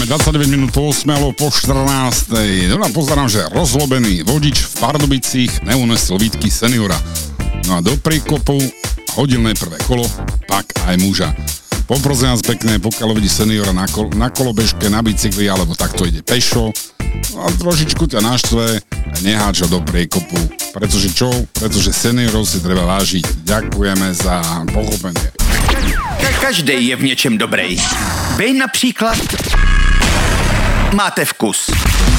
Máme 29 minút po 8 alebo po 14. No a pozerám, že rozlobený vodič v Pardubicích neunesol výtky seniora. No a do príkopu hodil prvé kolo, pak aj muža. Poprosím vás pekne, pokiaľ vidí seniora na kolobežke, na bicykli, alebo takto ide pešo, a trošičku ťa naštve, neháč ho do priekopu. Pretože čo? Pretože seniorov si treba vážiť. Ďakujeme za pochopenie. Každej je v něčem dobrý. Vy například máte vkus.